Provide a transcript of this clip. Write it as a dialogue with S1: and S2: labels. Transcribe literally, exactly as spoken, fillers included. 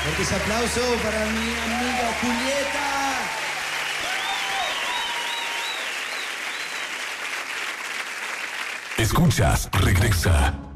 S1: Fuerte ese aplauso para mi amiga Julieta.
S2: Escuchas, regresa.